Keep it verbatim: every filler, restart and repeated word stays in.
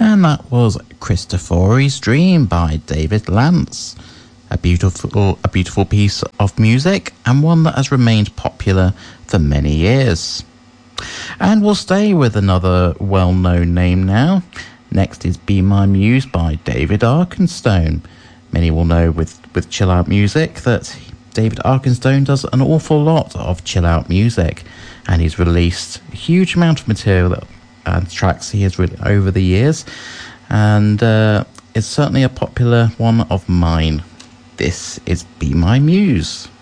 And that was Christofori's Dream by David Lance. A beautiful, a beautiful piece of music, and one that has remained popular for many years. And we'll stay with another well-known name now. Next is Be My Muse by David Arkenstone. Many will know with, with chill-out music that David Arkenstone does an awful lot of chill-out music, and he's released a huge amount of material and tracks he has written over the years, and uh, it's certainly a popular one of mine. This is Be My Muse.